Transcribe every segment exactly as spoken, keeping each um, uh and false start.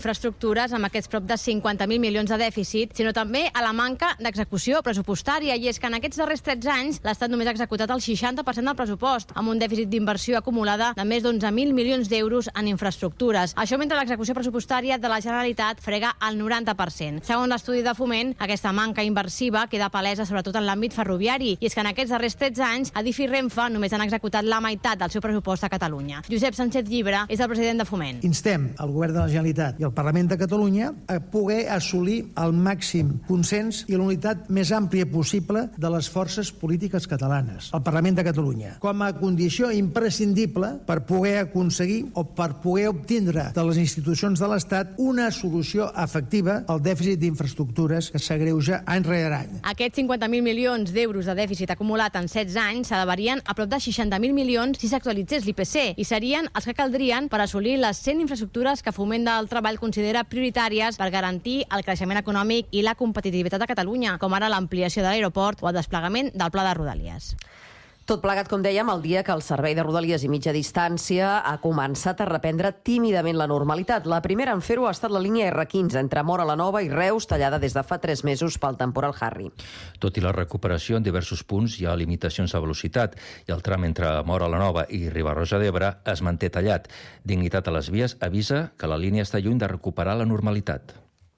infraestructures amb aquests prop de cinquanta mil milions de dèficit, sinó també a la manca d'execució pressupostària. I és que en aquests darrers tretze anys l'Estat només ha executat el seixanta per cent del pressupost, amb un dèficit d'inversió acumulada de més d'onze mil milions d'euros en infraestructures. Això mentre l'execució pressupostària de la Generalitat frega el noranta per cent. Segons l'estudi de Foment, aquesta manca inversiva queda palesa sobretot en l'àmbit ferroviari. I és que en aquests darrers tretze anys, Adif i Renfe només han executat la meitat del seu pressupost a Catalunya. Josep Sánchez Llibre és el president de Foment. Instem el Govern de la Generalitat i el Parlament de Catalunya a poder assolir el màxim consens i la unitat més àmplia possible de les forces polítiques catalanes. El Parlament de Catalunya, com a condició imprescindible per poder aconseguir o per poder obtindre de les institucions de l'Estat una solució efectiva al dèficit d'infraestructures que s'agreuja any rere any. Aquests cinquanta mil milions d'euros de dèficit acumulat en setze anys s'elevarien a prop de seixanta mil milions si s'actualitzés l'I P C i serien els que caldrien per assolir les cent infraestructures que Foment del Treball considera prioritàries per garantir el creixement econòmic i la competitivitat a Catalunya, com ara l'ampliació de l'aeroport o el desplegament del Pla de Rodalies. Tot plegat, com dèiem, el dia que el servei de Rodalies i mitja distància ha començat a reprendre tímidament la normalitat. La primera en fer-ho ha estat la línia erre quinze entre Móra la Nova i Reus, tallada des de fa tres mesos pel temporal Harry. Tot i la recuperació en diversos punts hi ha limitacions a velocitat i el tram entre Móra la Nova i Riba-roja d'Ebre es manté tallat. Dignitat a les vies avisa que la línia està lluny de recuperar la normalitat.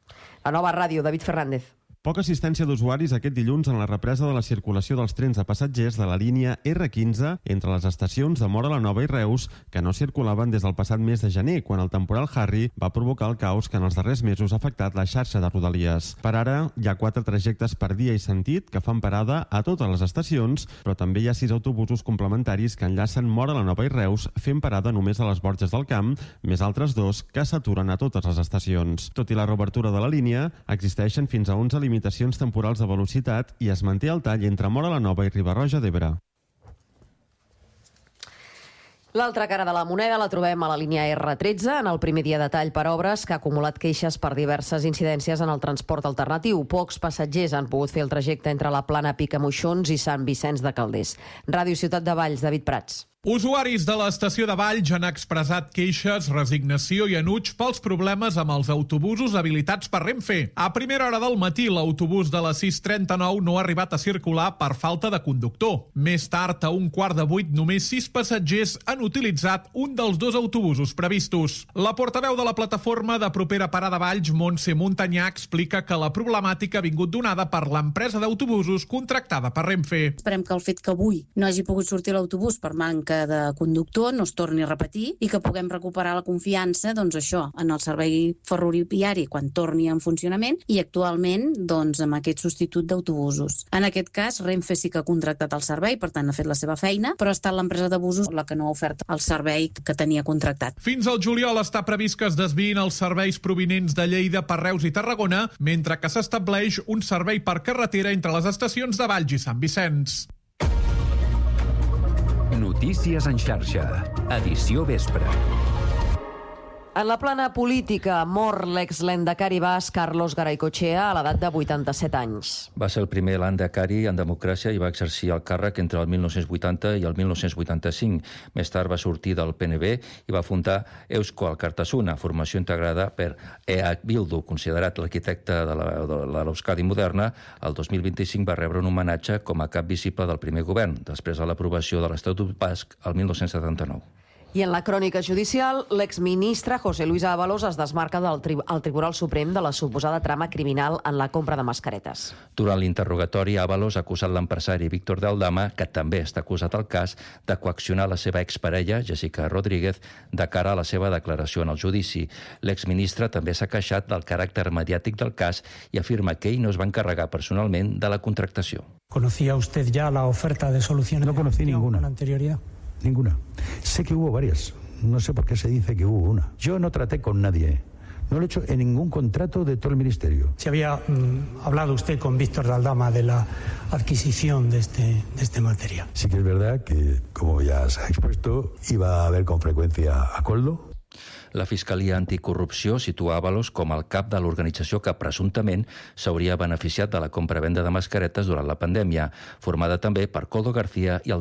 A Nova Ràdio, David Fernández. Poca assistència d'usuaris aquest dilluns en la represa de la circulació dels trens de passatgers de la línia erre quinze entre les estacions de Móra la Nova i Reus, que no circulaven des del passat mes de gener, quan el temporal Harry va provocar el caos que en els darrers mesos ha afectat la xarxa de Rodalies. Per ara, hi ha quatre trajectes per dia i sentit que fan parada a totes les estacions, però també hi ha sis autobusos complementaris que enllacen Móra la Nova i Reus, fent parada només a les Borges del Camp, més altres dos que s'aturen a totes les estacions. Tot i la reobertura de la línia, existeixen fins a onze limitacions temporals de velocitat i es manté el tall entre Móra la Nova i Riba-roja d'Ebre. L'altra cara de la moneda la trobem a la línia erre tretze, en el primer dia de tall per obres, que ha acumulat queixes per diverses incidències en el transport alternatiu. Pocs passatgers han pogut fer el trajecte entre la Plana Picamoixons i Sant Vicenç de Calders. Ràdio Ciutat de Valls, David Prats. Usuaris de l'estació de Valls han expressat queixes, resignació i enuig pels problemes amb els autobusos habilitats per Renfe. A primera hora del matí, l'autobús de la sis trenta-nou no ha arribat a circular per falta de conductor. Més tard, a un quart de vuit, només sis passatgers han utilitzat un dels dos autobusos previstos. La portaveu de la plataforma de propera parada Valls, Montse Montanyà, explica que la problemàtica ha vingut donada per l'empresa d'autobusos contractada per Renfe. Esperem que el fet que avui no hagi pogut sortir l'autobús per manca de conductor no es torni a repetir i que puguem recuperar la confiança, doncs això, en el servei ferroviari quan torni en funcionament i actualment, doncs, amb aquest substitut d'autobusos. En aquest cas, Renfe sí que ha contractat el servei, per tant ha fet la seva feina, però ha estat l'empresa de busos la que no ha ofert el servei que tenia contractat. Fins al juliol està previst que es desviïn els serveis provinents de Lleida per Reus i Tarragona, mentre que s'estableix un servei per carretera entre les estacions de Valls i Sant Vicenç. Notícies en xarxa, edició vespre. En la plana política, mor l'ex-lehendakari basc Carlos Garaycochea a l'edat de vuitanta-set anys. Va ser el primer lehendakari en democràcia i va exercir el càrrec entre el mil nou-cents vuitanta i el mil nou-cents vuitanta-cinc. Més tard va sortir del pe ene be i va fundar Eusko Alkartasuna, formació integrada per E hac Bildu, considerat l'arquitecte de l'Euskadi moderna. El dos mil vint-i-cinc va rebre un homenatge com a cap visible del primer govern, després de l'aprovació de l'Estatut basc el mil nou-cents setanta-nou. I en la crònica judicial, l'exministre José Luis Ábalos es desmarca del tri al Tribunal Suprem de la suposada trama criminal en la compra de mascaretes. Durant l'interrogatori, Ábalos ha acusat l'empresari Víctor de Aldama, que també està acusat al cas, de coaccionar la seva exparella, Jessica Rodríguez, de cara a la seva declaració en el judici. L'exministre també s'ha queixat del caràcter mediàtic del cas i afirma que ell no es va encarregar personalment de la contractació. ¿Conocía usted ya la oferta de solución? No conocí ninguna. ¿Con anterioridad? Ninguna. Sé que hubo varias. No sé por qué se dice que hubo una. Yo no traté con nadie. No lo he hecho en ningún contrato de todo el ministerio. ¿Se había mmm, hablado usted con Víctor de Aldama de la adquisición de este, de este material? Sí que es verdad que, como ya se ha expuesto, iba a haber con frecuencia a Coldo. La Fiscalia Anticorrupció situa Ábalos com el cap de l'organització que presumptament s'hauria beneficiat de la compra-venda de mascaretes durant la pandèmia, formada també per Coldo García i Aldama.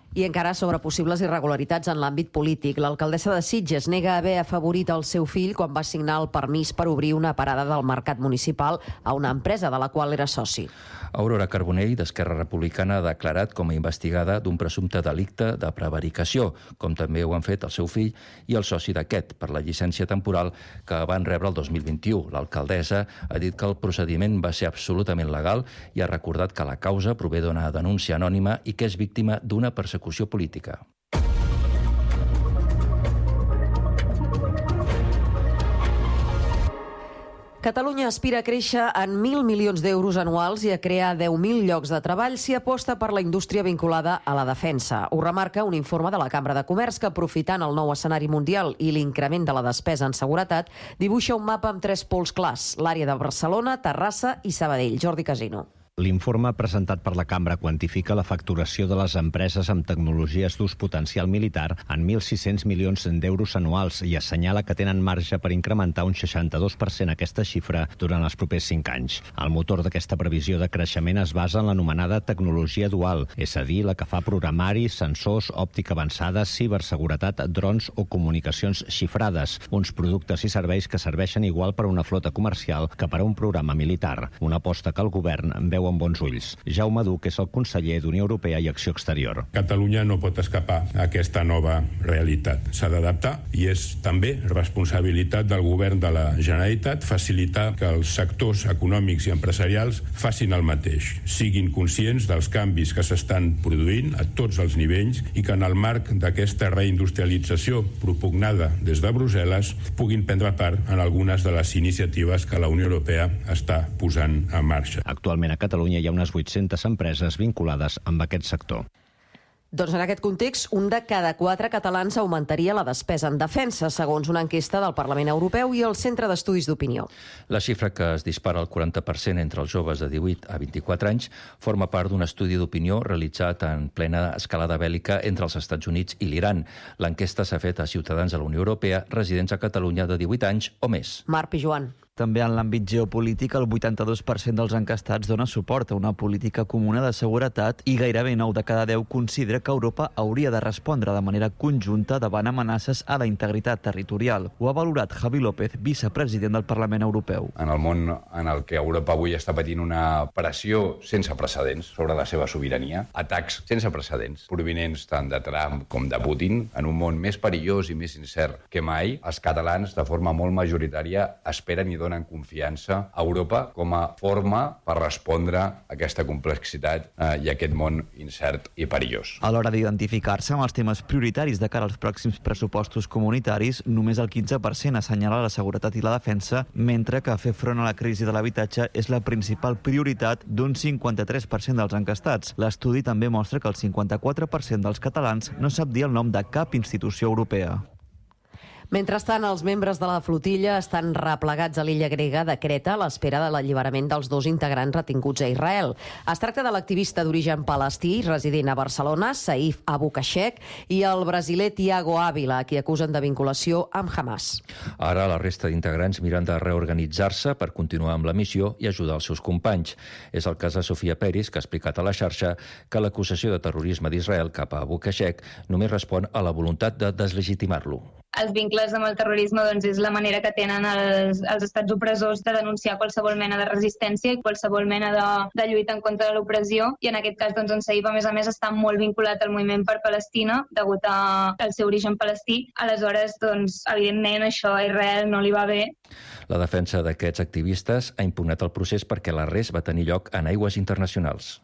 I encara sobre possibles irregularitats en l'àmbit polític. L'alcaldessa de Sitges nega haver afavorit el seu fill quan va signar el permís per obrir una parada del mercat municipal a una empresa de la qual era soci. Aurora Carbonell, d'Esquerra Republicana, ha declarat com a investigada d'un presumpte delicte de prevaricació, com també ho han fet el seu fill i el soci d'aquest, per la llicència temporal que van rebre el dos mil vint-i-u. L'alcaldessa ha dit que el procediment va ser absolutament legal i ha recordat que la causa prové d'una denúncia anònima i que és víctima d'una persecució política. Catalunya aspira a créixer en mil milions d'euros anuals i a crear deu mil llocs de treball si aposta per la indústria vinculada a la defensa. Ho remarca un informe de la Cambra de Comerç que, aprofitant el nou escenari mundial i l'increment de la despesa en seguretat, dibuixa un mapa amb tres pols clars: l'àrea de Barcelona, Terrassa i Sabadell. Jordi Casino. L'informe presentat per la Cambra quantifica la facturació de les empreses amb tecnologies d'ús potencial militar en mil sis-cents milions d'euros anuals i assenyala que tenen marge per incrementar un seixanta-dos per cent aquesta xifra durant els propers cinc anys. El motor d'aquesta previsió de creixement es basa en l'anomenada tecnologia dual, és a dir, la que fa programari, sensors, òptica avançada, ciberseguretat, drons o comunicacions xifrades, uns productes i serveis que serveixen igual per a una flota comercial que per a un programa militar, una aposta que el govern veu amb bons ulls. Jaume Duc és el conseller d'Unió Europea i Acció Exterior. Catalunya no pot escapar a aquesta nova realitat. S'ha d'adaptar i és també responsabilitat del govern de la Generalitat facilitar que els sectors econòmics i empresarials facin el mateix, siguin conscients dels canvis que s'estan produint a tots els nivells i que en el marc d'aquesta reindustrialització propugnada des de Brussel·les puguin prendre part en algunes de les iniciatives que la Unió Europea està posant en marxa. Actualment a Catalunya Catalunya hi ha unes vuit-centes empreses vinculades amb aquest sector. Doncs en aquest context, un de cada quatre catalans augmentaria la despesa en defensa, segons una enquesta del Parlament Europeu i el Centre d'Estudis d'Opinió. La xifra, que es dispara al quaranta per cent entre els joves de divuit a vint-i-quatre anys, forma part d'un estudi d'opinió realitzat en plena escalada bèl·lica entre els Estats Units i l'Iran. L'enquesta s'ha fet a ciutadans de la Unió Europea residents a Catalunya de divuit anys o més. Marc Pijuan. També en l'àmbit geopolític, el vuitanta-dos per cent dels encastats dona suport a una política comuna de seguretat i gairebé nou de cada deu considera que Europa hauria de respondre de manera conjunta davant amenaces a la integritat territorial. Ho ha valorat Javi López, vicepresident del Parlament Europeu. En el món en el que Europa avui està patint una pressió sense precedents sobre la seva sobirania, atacs sense precedents, provinents tant de Trump com de Putin, en un món més perillós i més incert que mai, els catalans, de forma molt majoritària, esperen i donen confiança a Europa com a forma per respondre a aquesta complexitat eh, i a aquest món incert i perillós. A l'hora d'identificar-se amb els temes prioritaris de cara als pròxims pressupostos comunitaris, només el quinze per cent assenyala la seguretat i la defensa, mentre que fer front a la crisi de l'habitatge és la principal prioritat d'un cinquanta-tres per cent dels encastats. L'estudi també mostra que el cinquanta-quatre per cent dels catalans no sap dir el nom de cap institució europea. Mentrestant, els membres de la flotilla estan replegats a l'illa grega de Creta a l'espera de l'alliberament dels dos integrants retinguts a Israel. Es tracta de l'activista d'origen palestí, resident a Barcelona, Saif Abu Kashek, i el brasiler Thiago Ávila, a qui acusen de vinculació amb Hamas. Ara la resta d'integrants miren de reorganitzar-se per continuar amb la missió i ajudar els seus companys. És el cas de Sofia Peris, que ha explicat a la xarxa que l'acusació de terrorisme d'Israel cap a Abu Kashek només respon a la voluntat de deslegitimar-lo. Els vincles amb el terrorisme doncs, és la manera que tenen els, els estats opressors de denunciar qualsevol mena de resistència i qualsevol mena de, de lluita en contra de l'opressió. I en aquest cas, doncs, en Saif, a més a més, està molt vinculat al moviment per Palestina, degut al seu origen palestí. Aleshores, doncs, evidentment, això a Israel no li va bé. La defensa d'aquests activistes ha impugnat el procés perquè l'arrest va tenir lloc en aigües internacionals.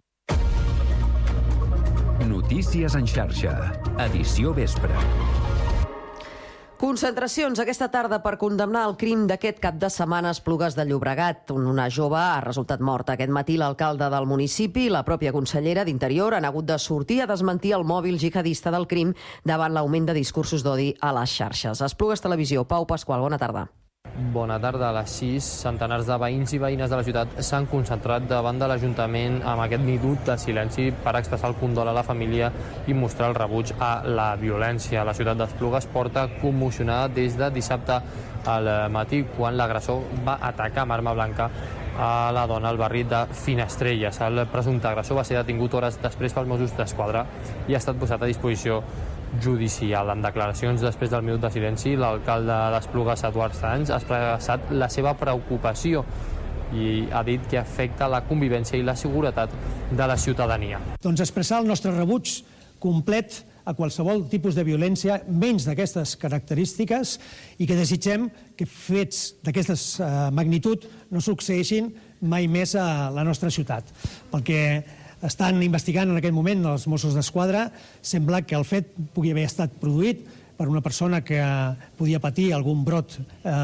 Notícies en xarxa. Edició vespre. Concentracions aquesta tarda per condemnar el crim d'aquest cap de setmana a Esplugues de Llobregat. Una jove ha resultat morta. Aquest matí l'alcalde del municipi i la pròpia consellera d'Interior han hagut de sortir a desmentir el mòbil jihadista del crim davant l'augment de discursos d'odi a les xarxes. Esplugues Televisió, Pau Pasqual, bona tarda. Bona tarda. A les sis, centenars de veïns i veïnes de la ciutat s'han concentrat davant de l'Ajuntament amb aquest minut de silenci per expressar el condol a la família i mostrar el rebuig a la violència. La ciutat d'Esplugues porta commocionada des de dissabte al matí, quan l'agressor va atacar amb arma blanca a la dona al barri de Finestrelles. El presumpte agressor va ser detingut hores després pels Mossos d'Esquadra i ha estat posat a disposició judicial. En declaracions després del minut de silenci, l'alcalde d'Esplugues, Eduard Sanz, ha expressat la seva preocupació i ha dit que afecta la convivència i la seguretat de la ciutadania. Doncs expressar el nostre rebuig complet a qualsevol tipus de violència, menys d'aquestes característiques, i que desitgem que fets d'aquesta magnitud no succeeixin mai més a la nostra ciutat. Pel que estan investigant en aquest moment els Mossos d'Esquadra, sembla que el fet pugui haver estat produït per una persona que podia patir algun brot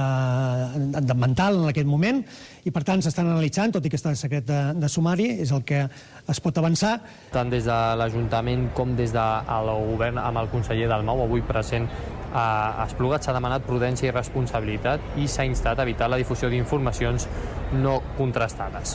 eh, mental en aquest moment, i per tant s'estan analitzant, tot i que està en secret de, de sumari, és el que es pot avançar. Tant des de l'Ajuntament com des del govern amb el conseller Dalmau, avui present a Esplugues, s'ha demanat prudència i responsabilitat i s'ha instat a evitar la difusió d'informacions no contrastades.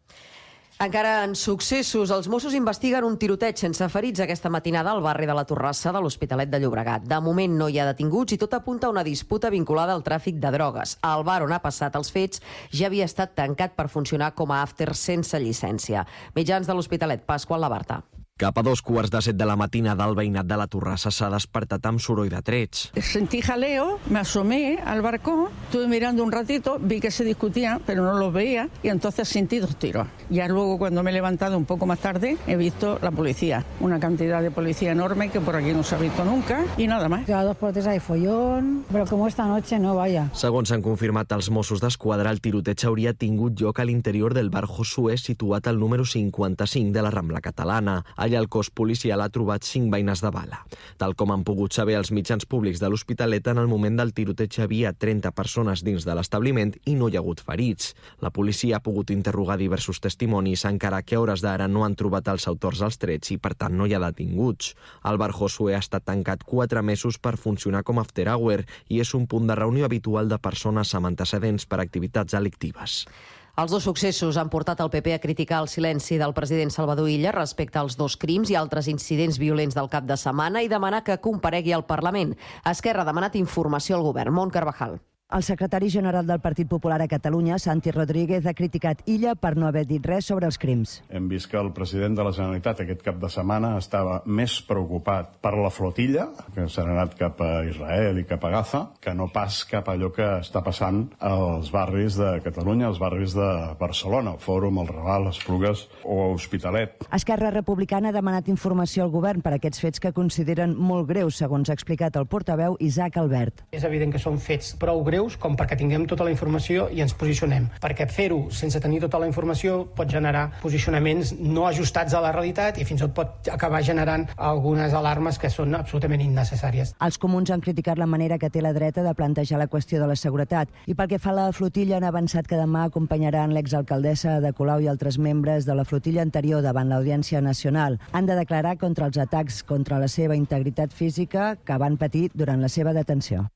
Encara en successos, els Mossos investiguen un tiroteig sense ferits aquesta matinada al barri de la Torrassa de l'Hospitalet de Llobregat. De moment no hi ha detinguts i tot apunta a una disputa vinculada al tràfic de drogues. El bar on ha passat els fets ja havia estat tancat per funcionar com a after sense llicència. Mitjans de l'Hospitalet, Pasqual Labarta. Cap a dos quarts de set de la matinada, el veïnat de la Torrassa s'ha despertat amb soroll de trets. Sentí jaleo, me asomé al balcón, estuve mirando un ratito, vi que se discutían, pero no los veía, y entonces sentí dos tiros. Ya luego, cuando me he levantado un poco más tarde, he visto la policía, una cantidad de policía enorme que por aquí no se ha visto nunca, y nada más. Cada dos por tres hay follón, pero como esta noche no vaya. Segons han confirmat els Mossos d'Esquadra, el tiroteig hauria tingut lloc a l'interior del bar Josué, situat al número cinquanta-cinc de la Rambla Catalana. Allà el cos policial ha trobat cinc beines de bala. Tal com han pogut saber els mitjans públics de l'Hospitalet, en el moment del tiroteig hi havia trenta persones dins de l'establiment i no hi ha hagut ferits. La policia ha pogut interrogar diversos testimonis, encara que a hores d'ara no han trobat els autors dels trets i, per tant, no hi ha detinguts. El bar Josué ha estat tancat quatre mesos per funcionar com after hour i és un punt de reunió habitual de persones amb antecedents per activitats delictives. Els dos successos han portat el P P a criticar el silenci del president Salvador Illa respecte als dos crims i altres incidents violents del cap de setmana i demanar que comparegui al Parlament. Esquerra ha demanat informació al govern. Mont Carvajal. El secretari general del Partit Popular a Catalunya, Santi Rodríguez, ha criticat Illa per no haver dit res sobre els crims. Hem vist que el president de la Generalitat aquest cap de setmana estava més preocupat per la flotilla, que s'ha anat cap a Israel i cap a Gaza, que no pas cap a allò que està passant als barris de Catalunya, als barris de Barcelona, el Fòrum, el Raval, Esplugues o Hospitalet. Esquerra Republicana ha demanat informació al govern per aquests fets que consideren molt greus, segons ha explicat el portaveu Isaac Albert. És evident que són fets prou greus com perquè tinguem tota la informació i ens posicionem. Perquè fer-ho sense tenir tota la informació pot generar posicionaments no ajustats a la realitat i fins i tot pot acabar generant algunes alarmes que són absolutament innecessàries. Els comuns han criticat la manera que té la dreta de plantejar la qüestió de la seguretat i pel que fa a la flotilla han avançat que demà acompanyaran l'exalcaldessa de Colau i altres membres de la flotilla anterior davant l'Audiència Nacional. Han de declarar contra els atacs contra la seva integritat física que van patir durant la seva detenció.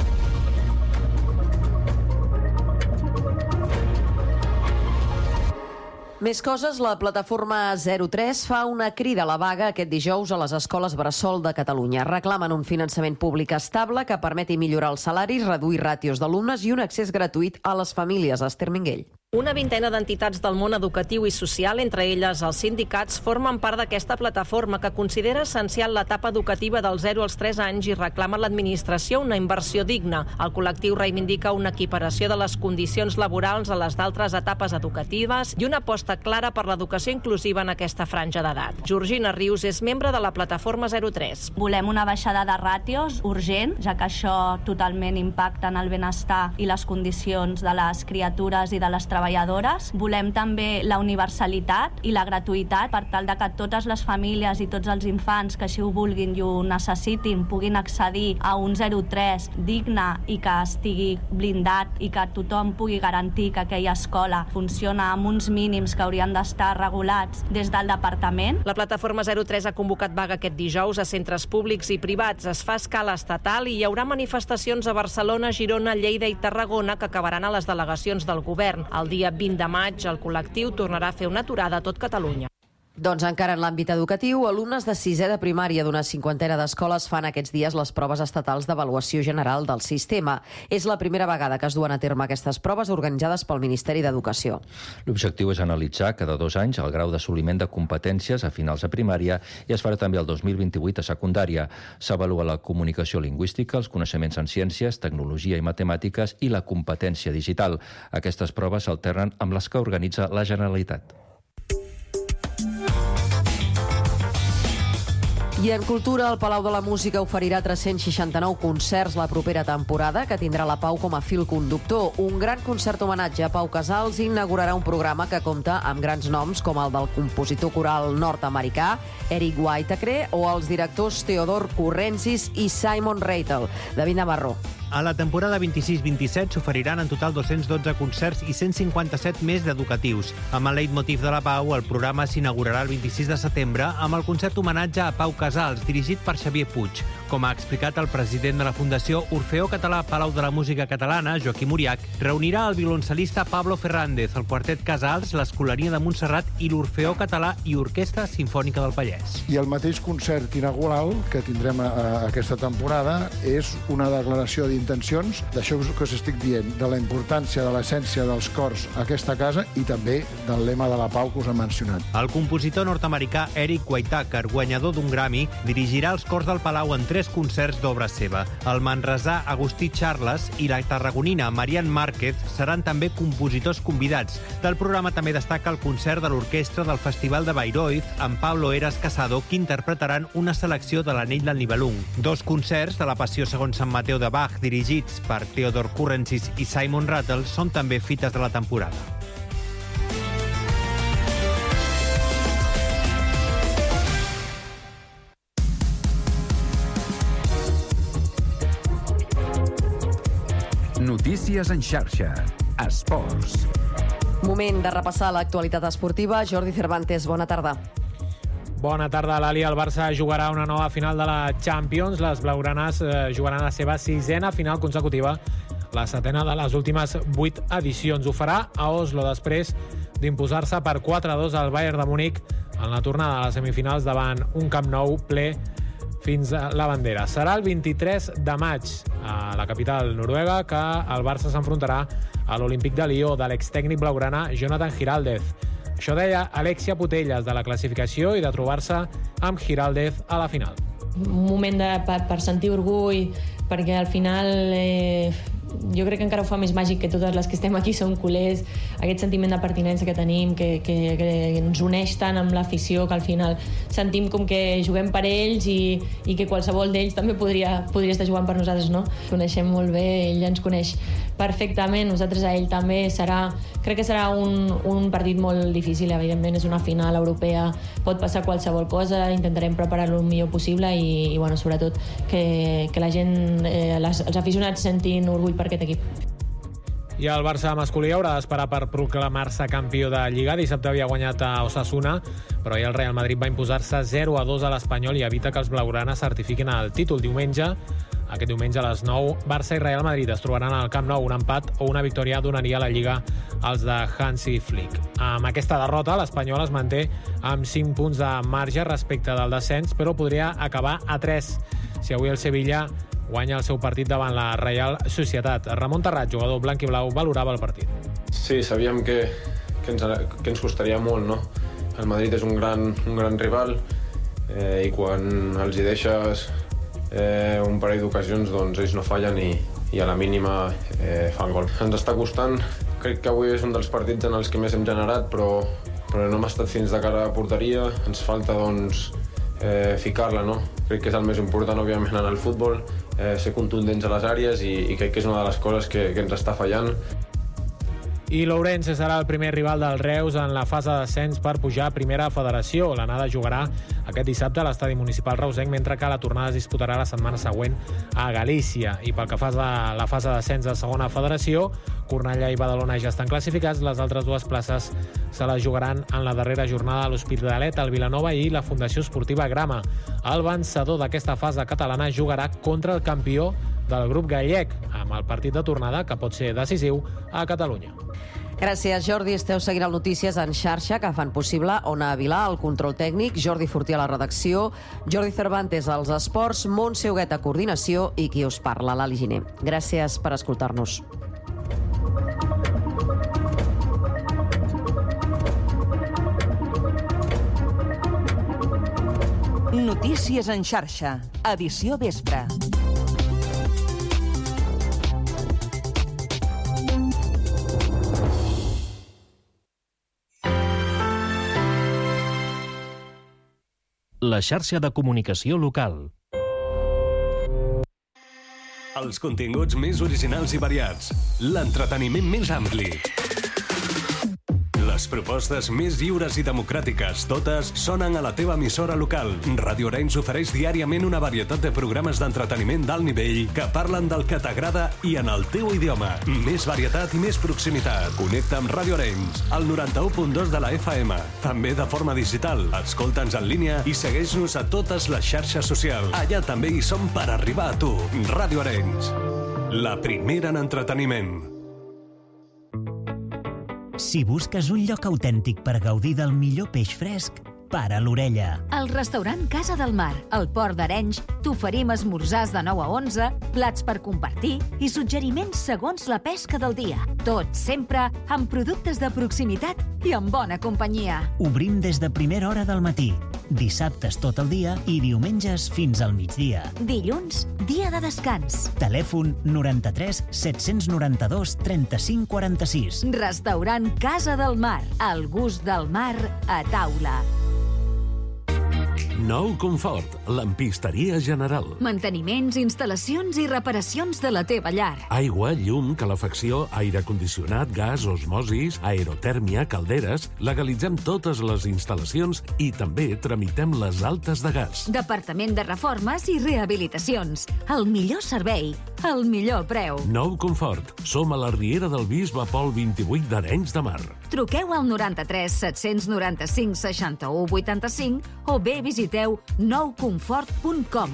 Més coses, la plataforma zero tres fa una crida a la vaga aquest dijous a les escoles bressol de Catalunya. Reclamen un finançament públic estable que permeti millorar els salaris, reduir ràtios d'alumnes i un accés gratuït a les famílies. Esther Minguell. Una vintena d'entitats del món educatiu i social, entre elles els sindicats, formen part d'aquesta plataforma que considera essencial l'etapa educativa dels zero als tres anys i reclama a l'administració una inversió digna. El col·lectiu reivindica una equiparació de les condicions laborals a les d'altres etapes educatives i una aposta clara per l'educació inclusiva en aquesta franja d'edat. Georgina Rius és membre de la plataforma zero tres. Volem una baixada de ràtios urgent, ja que això totalment impacta en el benestar i les condicions de les criatures i de les treballadores. Volem també la universalitat i la gratuïtat per tal de que totes les famílies i tots els infants que així ho vulguin i ho necessitin puguin accedir a un zero tres digne i que estigui blindat i que tothom pugui garantir que aquella escola funciona amb uns mínims que haurien d'estar regulats des del departament. La plataforma zero tres ha convocat vaga aquest dijous a centres públics i privats. Es fa a escala estatal i hi haurà manifestacions a Barcelona, Girona, Lleida i Tarragona que acabaran a les delegacions del govern. El dia vint de maig, el col·lectiu tornarà a fer una aturada a tot Catalunya. Doncs encara en l'àmbit educatiu, alumnes de sisè de primària d'una cinquantena d'escoles fan aquests dies les proves estatals d'avaluació general del sistema. És la primera vegada que es duen a terme aquestes proves organitzades pel Ministeri d'Educació. L'objectiu és analitzar cada dos anys el grau d'assoliment de competències a finals de primària i es farà també el dos mil vint-i-vuit a secundària. S'avalua la comunicació lingüística, els coneixements en ciències, tecnologia i matemàtiques i la competència digital. Aquestes proves s'alternen amb les que organitza la Generalitat. I en cultura, el Palau de la Música oferirà tres-cents seixanta-nou concerts la propera temporada, que tindrà la Pau com a fil conductor. Un gran concert homenatge a Pau Casals inaugurarà un programa que compta amb grans noms com el del compositor coral nord-americà Eric Whitacre o els directors Theodore Currencis i Simon Rattle. David Navarro. A la temporada vint-i-sis vint-i-set s'oferiran en total dos-cents dotze concerts i cent cinquanta-set més d'educatius. Amb el leitmotiv de la Pau, el programa s'inaugurarà el vint-i-sis de setembre amb el concert homenatge a Pau Casals, dirigit per Xavier Puig. Com ha explicat el president de la Fundació Orfeó Català Palau de la Música Catalana, Joaquim Uriach, reunirà el violoncel·lista Pablo Fernández, el quartet Casals, l'Escolania de Montserrat i l'Orfeó Català i Orquestra Simfònica del Pallès. I el mateix concert inaugural que tindrem a, a aquesta temporada és una declaració d'intencions d'això que us estic dient, de la importància de l'essència dels cors a aquesta casa i també del lema de la Pau que us he mencionat. El compositor nord-americà Eric Whitacre, guanyador d'un Grammy, dirigirà els cors del Palau en tres concerts d'obra seva. El manresà Agustí Charles i la tarragonina Marian Márquez seran també compositors convidats. Del programa també destaca el concert de l'orquestra del Festival de Bayreuth amb Pablo Eras Casado, que interpretaran una selecció de l'Anell del Nibelung. Dos concerts de la Passió segons Sant Mateu de Bach, dirigits per Theodore Currencis i Simon Rattle, són també fites de la temporada. Notícies en xarxa. Esports. Moment de repassar l'actualitat esportiva. Jordi Cervantes, bona tarda. Bona tarda, Lali. El Barça jugarà una nova final de la Champions. Les blaugranes eh, jugaran la seva sisena final consecutiva, la setena de les últimes vuit edicions. Ho farà a Oslo després d'imposar-se per quatre a dos al Bayern de Múnich en la tornada a les semifinals davant un Camp Nou ple fins a la bandera. Serà el vint-i-tres de maig a la capital noruega que el Barça s'enfrontarà a l'Olímpic de Lió de l'extècnic blaugrana Jonathan Giraldez. Això deia Alexia Putellas de la classificació i de trobar-se amb Giraldez a la final. Un moment de, per, per sentir orgull, perquè al final eh, jo crec que encara ho fa més màgic que totes les que estem aquí som culers, aquest sentiment de pertinença que tenim, que, que, que ens uneix tant amb l'afició, que al final sentim com que juguem per ells i, i que qualsevol d'ells també podria, podria estar jugant per nosaltres, no? Coneixem molt bé, ell ens coneix perfectament, nosaltres a ell també. Serà, crec que serà un, un partit molt difícil, evidentment és una final europea, pot passar qualsevol cosa, intentarem preparar-lo el millor possible i, i bueno, sobretot que, que la gent, eh, les, els aficionats sentin orgull per aquest equip. I el Barça masculí haurà d'esperar per proclamar-se campió de Lliga. Dissabte havia guanyat a Osasuna, però ahir el Real Madrid va imposar-se zero a dos a l'Espanyol i evita que els blaugranes certifiquin el títol. Diumenge, aquest diumenge a les nou, Barça i Real Madrid es trobaran al Camp Nou. Un empat o una victòria donaria a la Lliga als de Hansi Flick. Amb aquesta derrota, l'Espanyol es manté amb cinc punts de marge respecte del descens, però podria acabar a tres si avui el Sevilla guanya el seu partit davant la Reial Societat. Ramon Terrat, jugador blanc i blau, valorava el partit. Sí, sabíem que, que, ens, que ens costaria molt, no? El Madrid és un gran, un gran rival eh, i quan els hi deixes eh, un parell d'ocasions, doncs ells no fallen i, i a la mínima eh, fan gol. Ens està costant, crec que avui és un dels partits en els que més hem generat, però, però no hem estat fins de cara a porteria. Ens falta, doncs, eh, ficar-la, no? Crec que és el més important, òbviament, en el futbol, eh, ser contundents a les àrees i, i crec que és una de les coses que, que ens està fallant. I l'Ourense serà el primer rival del Reus en la fase de descens per pujar a Primera Federació. L'anada jugarà aquest dissabte a l'estadi municipal reusenc, mentre que la tornada es disputarà la setmana següent a Galícia. I pel que fa a la fase de descens de Segona Federació, Cornellà i Badalona ja estan classificats. Les altres dues places se les jugaran en la darrera jornada a l'Hospitalet, el Vilanova i la Fundació Esportiva Grama. El vencedor d'aquesta fase catalana jugarà contra el campió del grup gallec, amb el partit de tornada que pot ser decisiu a Catalunya. Gràcies, Jordi. Esteu seguint el Notícies en xarxa, que fan possible Ona Avilà, el control tècnic, Jordi Fortià a la redacció, Jordi Cervantes als esports, Montse Huguet a coordinació i qui us parla, l'Ali Giner. Gràcies per escoltar-nos. Notícies en xarxa, edició vespre. La xarxa de comunicació local. Els continguts més originals i variats. L'entreteniment més ampli. Les propostes més lliures i democràtiques, totes sonen a la teva emissora local. Ràdio Arenys ofereix diàriament una varietat de programes d'entreteniment d'alt nivell que parlen del que t'agrada i en el teu idioma. Més varietat i més proximitat. Connecta amb Ràdio Arenys, al noranta-u punt dos de la F M. També de forma digital. Escolta'ns en línia i segueix-nos a totes les xarxes socials. Allà també hi som per arribar a tu. Ràdio Arenys, la primera en entreteniment. Si busques un lloc autèntic per gaudir del millor peix fresc, para l'orella. El restaurant Casa del Mar, al Port d'Arenys, t'oferim esmorzars de nou a onze, plats per compartir i suggeriments segons la pesca del dia. Tot sempre amb productes de proximitat i amb bona companyia. Obrim des de primera hora del matí, dissabtes tot el dia i diumenges fins al migdia. Dilluns, dia de descans. Telèfon noranta-tres set-cents noranta-dos trenta-cinc quaranta-sis. Restaurant Casa del Mar, el gust del mar a taula. Nou Confort, lampisteria general. Manteniments, instal·lacions i reparacions de la teva llar. Aigua, llum, calefacció, aire condicionat, gas, osmosis, aerotèrmia, calderes... Legalitzem totes les instal·lacions i també tramitem les altes de gas. Departament de Reformes i Rehabilitacions. El millor servei, el millor preu. Nou Confort. Som a la Riera del Bisbe Pol vint-i-vuit d'Arenys de Mar. Truqueu al noranta-tres set-cents noranta-cinc seixanta-u vuitanta-cinc o bé visiteu nou confort punt com.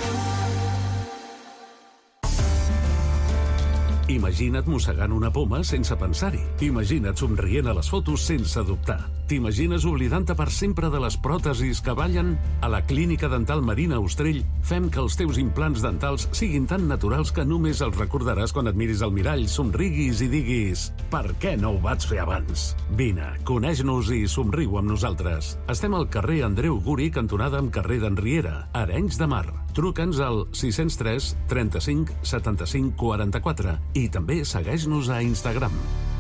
Imagina't mossegant una poma sense pensar-hi. Imagina't somrient a les fotos sense dubtar. T'imagines oblidant-te per sempre de les pròtesis que ballen? A la Clínica Dental Marina Ostrell fem que els teus implants dentals siguin tan naturals que només els recordaràs quan et miris al mirall, somriguis i diguis «Per què no ho vaig fer abans?» Vine, coneix-nos i somriu amb nosaltres. Estem al carrer Andreu Guri, cantonada amb carrer d'Enriera, Arenys de Mar. Truca'ns al sis zero tres trenta-cinc setanta-cinc quaranta-quatre i també segueix-nos a Instagram.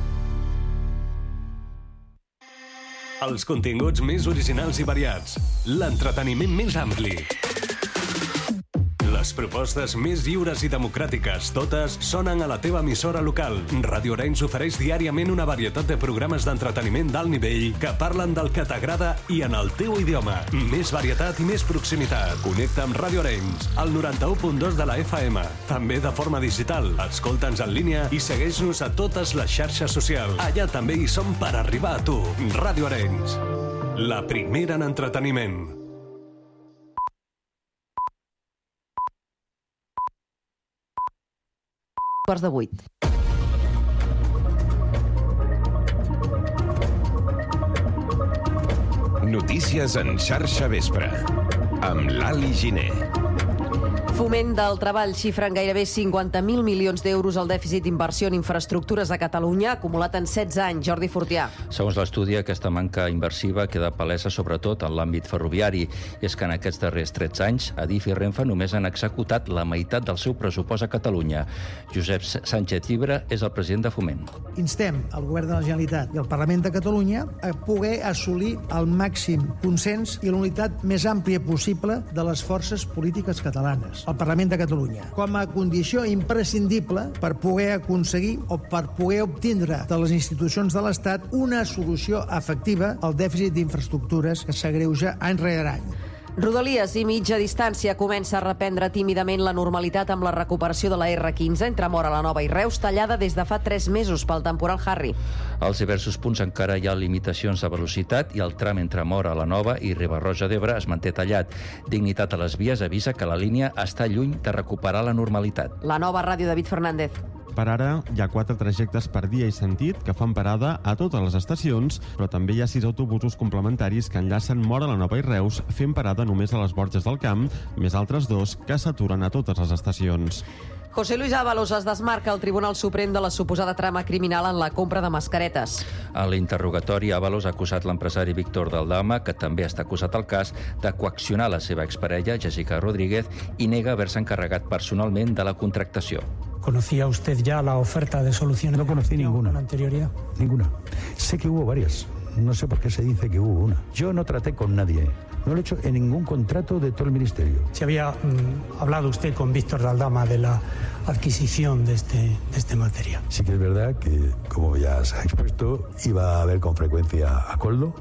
Els continguts més originals i variats. L'entreteniment més ampli. Les propostes més lliures i democràtiques, totes sonen a la teva emissora local. Ràdio Arenys ofereix diàriament una varietat de programes d'entreteniment d'alt nivell que parlen del que t'agrada i en el teu idioma. Més varietat i més proximitat. Connecta amb Ràdio Arenys, al noranta-u punt dos de la F M. També de forma digital. Escolta'ns en línia i segueix-nos a totes les xarxes socials. Allà també hi som per arribar a tu. Ràdio Arenys, la primera en entreteniment. Quarts de vuit. Notícies en xarxa vespre, amb l'Ali Giner. Foment del Treball xifra en gairebé cinquanta mil milions d'euros el dèficit d'inversió en infraestructures a Catalunya, acumulat en setze anys. Jordi Fortià. Segons l'estudi, aquesta manca inversiva queda palesa sobretot en l'àmbit ferroviari. I és que en aquests darrers tretze anys, Adif i Renfe només han executat la meitat del seu pressupost a Catalunya. Josep Sánchez Llibre és el president de Foment. Instem el govern de la Generalitat i el Parlament de Catalunya a poder assolir el màxim consens i la unitat més àmplia possible de les forces polítiques catalanes. El Parlament de Catalunya, com a condició imprescindible per poder aconseguir o per poder obtindre de les institucions de l'Estat una solució efectiva al dèficit d'infraestructures que s'agreuja any rere any. Rodalies i mitja distància comença a reprendre tímidament la normalitat amb la recuperació de la erre quinze entre Móra la Nova i Reus, tallada des de fa tres mesos pel temporal Harry. Als diversos punts encara hi ha limitacions de velocitat i el tram entre Móra la Nova i Riba-roja d'Ebre es manté tallat. Dignitat a les vies avisa que la línia està lluny de recuperar la normalitat. La Nova Ràdio, David Fernández. Per ara, hi ha quatre trajectes per dia i sentit que fan parada a totes les estacions, però també hi ha sis autobusos complementaris que enllacen Móra la Nova i Reus, fent parada només a les Borges del Camp, més altres dos que s'aturen a totes les estacions. José Luis Ábalos es desmarca al Tribunal Suprem de la suposada trama criminal en la compra de mascaretes. A l'interrogatori, Ábalos ha acusat l'empresari Víctor Daldama, que també està acusat al cas, de coaccionar la seva exparella, Jessica Rodríguez, i nega haver-se encarregat personalment de la contractació. ¿Conocía usted ya la oferta de soluciones? No conocí ninguna. ¿Con anterioridad? Ninguna. Sé que hubo varias. No sé por qué se dice que hubo una. Yo no traté con nadie. No lo he hecho en ningún contrato de todo el ministerio. ¿Se había mmm, hablado usted con Víctor Daldama de la adquisición de este, de este material? Sí que es verdad que, como ya se ha expuesto, iba a haber con frecuencia a Coldo.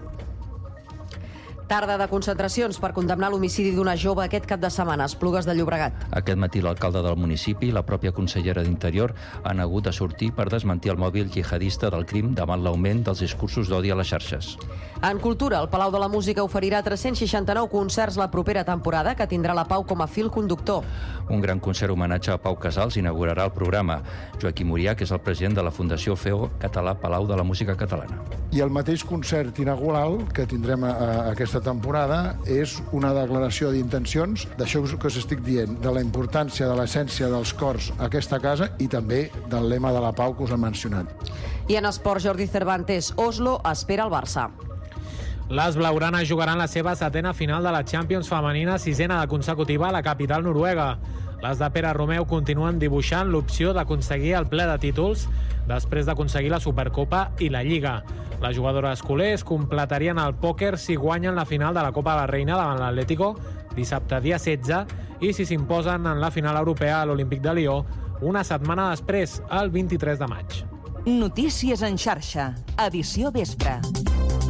Tarda de concentracions per condemnar l'homicidi d'una jove aquest cap de setmana a Esplugues de Llobregat. Aquest matí l'alcalde del municipi i la pròpia consellera d'Interior han hagut de sortir per desmentir el mòbil jihadista del crim davant l'augment dels discursos d'odi a les xarxes. En cultura, el Palau de la Música oferirà tres-cents seixanta-nou concerts la propera temporada, que tindrà la Pau com a fil conductor. Un gran concert homenatge a Pau Casals inaugurarà el programa. Joaquim Murià, que és el president de la Fundació Feo Català Palau de la Música Catalana. I el mateix concert inaugural que tindrem a, a aquesta temporada és una declaració d'intencions d'això que us estic dient, de la importància de l'essència dels cors a aquesta casa i també del lema de la pau que us he mencionat. I en esport, Jordi Cervantes, Oslo espera el Barça. Les blaugranes jugaran la seva setena final de la Champions femenina, sisena de consecutiva a la capital noruega. Les de Pere Romeu continuen dibuixant l'opció d'aconseguir el ple de títols després d'aconseguir la Supercopa i la Lliga. Les jugadores culers completarien el pòquer si guanyen la final de la Copa de la Reina davant l'Atlético dissabte dia setze i si s'imposen en la final europea a l'Olímpic de Lió una setmana després, el vint-i-tres de maig. Notícies en xarxa, edició vespre.